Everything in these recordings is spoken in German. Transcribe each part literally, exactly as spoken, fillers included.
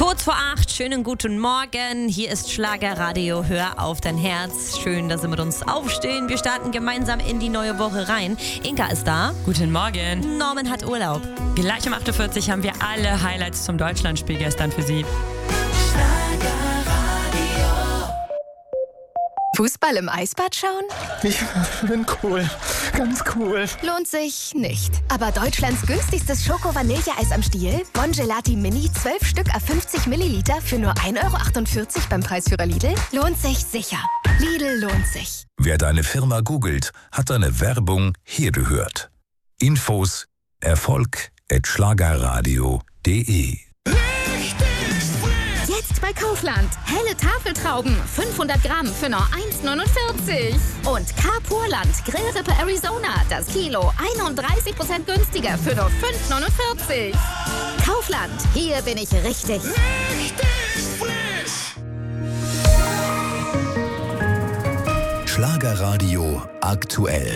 Kurz vor acht, schönen guten Morgen. Hier ist Schlagerradio, hör auf dein Herz. Schön, dass Sie mit uns aufstehen. Wir starten gemeinsam in die neue Woche rein. Inka ist da. Guten Morgen. Norman hat Urlaub. Gleich um acht Uhr vierzig haben wir alle Highlights zum Deutschlandspiel gestern für Sie. Fußball im Eisbad schauen? Ich bin cool. Ganz cool. Lohnt sich nicht. Aber Deutschlands günstigstes Schoko-Vanille-Eis am Stiel? Bon Gelati Mini, zwölf Stück auf fünfzig Milliliter für nur ein Euro achtundvierzig beim Preisführer Lidl? Lohnt sich sicher. Lidl lohnt sich. Wer deine Firma googelt, hat deine Werbung hier gehört. Infos Erfolg at schlagerradio punkt de. Jetzt bei Kaufland. Helle Tafeltrauben, fünfhundert Gramm für nur eins neunundvierzig. Und Carpurland Grillrippe Arizona, das Kilo einunddreißig Prozent günstiger für nur fünf neunundvierzig. Kaufland, hier bin ich richtig. Richtig frisch. Schlagerradio aktuell.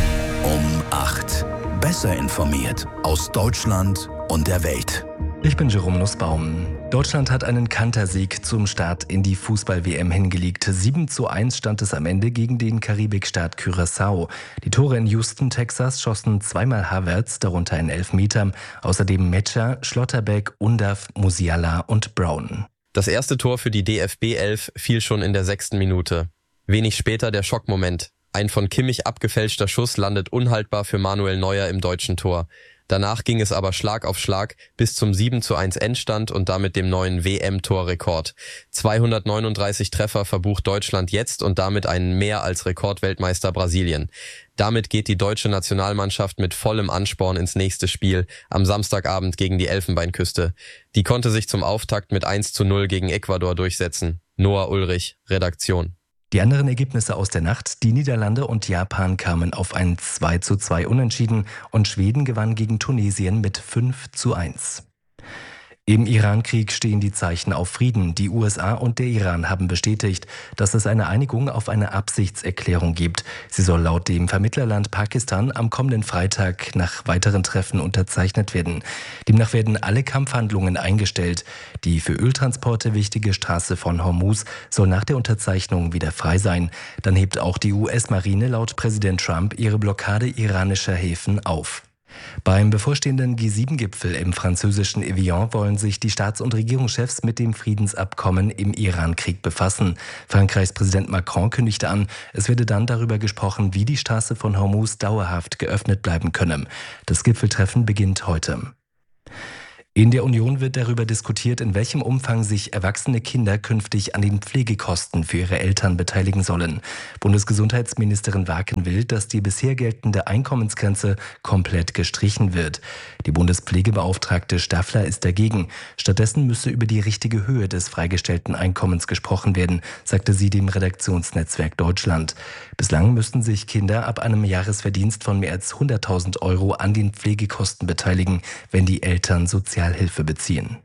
Um acht. Besser informiert aus Deutschland und der Welt. Ich bin Jerome Nussbaum. Deutschland hat einen Kantersieg zum Start in die Fußball-W M hingelegt. sieben zu eins stand es am Ende gegen den Karibikstaat Curaçao. Die Tore in Houston, Texas schossen zweimal Havertz, darunter in Elfmetern. Außerdem Metscher, Schlotterbeck, Undav, Musiala und Brown. Das erste Tor für die D F B elf fiel schon in der sechsten Minute. Wenig später der Schockmoment. Ein von Kimmich abgefälschter Schuss landet unhaltbar für Manuel Neuer im deutschen Tor. Danach ging es aber Schlag auf Schlag bis zum sieben zu eins Endstand und damit dem neuen W M-Torrekord. zweihundertneununddreißig Treffer verbucht Deutschland jetzt und damit einen mehr als Rekordweltmeister Brasilien. Damit geht die deutsche Nationalmannschaft mit vollem Ansporn ins nächste Spiel am Samstagabend gegen die Elfenbeinküste. Die konnte sich zum Auftakt mit eins zu null gegen Ecuador durchsetzen. Noah Ulrich, Redaktion. Die anderen Ergebnisse aus der Nacht: Die Niederlande und Japan kamen auf ein zwei zu zwei Unentschieden und Schweden gewann gegen Tunesien mit fünf zu eins. Im Iran-Krieg stehen die Zeichen auf Frieden. Die U S A und der Iran haben bestätigt, dass es eine Einigung auf eine Absichtserklärung gibt. Sie soll laut dem Vermittlerland Pakistan am kommenden Freitag nach weiteren Treffen unterzeichnet werden. Demnach werden alle Kampfhandlungen eingestellt. Die für Öltransporte wichtige Straße von Hormuz soll nach der Unterzeichnung wieder frei sein. Dann hebt auch die U S-Marine laut Präsident Trump ihre Blockade iranischer Häfen auf. Beim bevorstehenden G sieben Gipfel im französischen Evian wollen sich die Staats- und Regierungschefs mit dem Friedensabkommen im Iran-Krieg befassen. Frankreichs Präsident Macron kündigte an, es werde dann darüber gesprochen, wie die Straße von Hormuz dauerhaft geöffnet bleiben könne. Das Gipfeltreffen beginnt heute. In der Union wird darüber diskutiert, in welchem Umfang sich erwachsene Kinder künftig an den Pflegekosten für ihre Eltern beteiligen sollen. Bundesgesundheitsministerin Waken will, dass die bisher geltende Einkommensgrenze komplett gestrichen wird. Die Bundespflegebeauftragte Staffler ist dagegen. Stattdessen müsse über die richtige Höhe des freigestellten Einkommens gesprochen werden, sagte sie dem Redaktionsnetzwerk Deutschland. Bislang müssten sich Kinder ab einem Jahresverdienst von mehr als hunderttausend Euro an den Pflegekosten beteiligen, wenn die Eltern Sozialhilfe beziehen.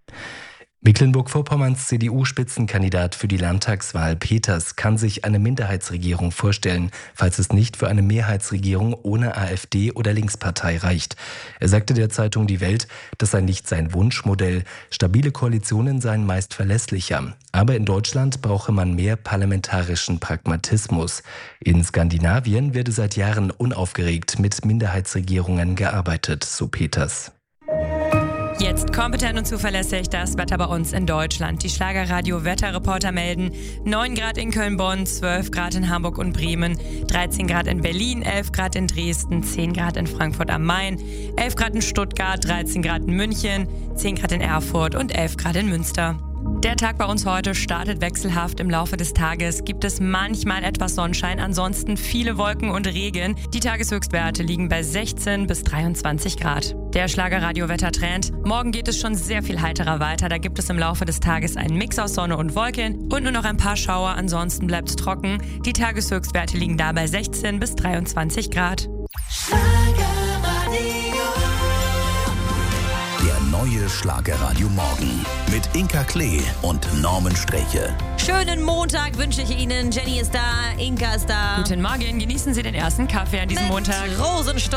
Mecklenburg-Vorpommerns C D U-Spitzenkandidat für die Landtagswahl Peters kann sich eine Minderheitsregierung vorstellen, falls es nicht für eine Mehrheitsregierung ohne AfD oder Linkspartei reicht. Er sagte der Zeitung Die Welt, das sei nicht sein Wunschmodell. Stabile Koalitionen seien meist verlässlicher. Aber in Deutschland brauche man mehr parlamentarischen Pragmatismus. In Skandinavien werde seit Jahren unaufgeregt mit Minderheitsregierungen gearbeitet, so Peters. Jetzt kompetent und zuverlässig das Wetter bei uns in Deutschland. Die Schlagerradio-Wetterreporter melden neun Grad in Köln-Bonn, zwölf Grad in Hamburg und Bremen, dreizehn Grad in Berlin, elf Grad in Dresden, zehn Grad in Frankfurt am Main, elf Grad in Stuttgart, dreizehn Grad in München, zehn Grad in Erfurt und elf Grad in Münster. Der Tag bei uns heute startet wechselhaft. Im Laufe des Tages gibt es manchmal etwas Sonnenschein, ansonsten viele Wolken und Regen. Die Tageshöchstwerte liegen bei sechzehn bis dreiundzwanzig Grad. Der Schlagerradio-Wettertrend. Morgen geht es schon sehr viel heiterer weiter. Da gibt es im Laufe des Tages einen Mix aus Sonne und Wolken und nur noch ein paar Schauer. Ansonsten bleibt es trocken. Die Tageshöchstwerte liegen da bei sechzehn bis dreiundzwanzig Grad. Der neue Schlagerradio Morgen mit Inka Klee und Norman Streche. Schönen Montag wünsche ich Ihnen. Jenny ist da, Inka ist da. Guten Morgen, genießen Sie den ersten Kaffee an diesem Mit Montag. Rosenstock.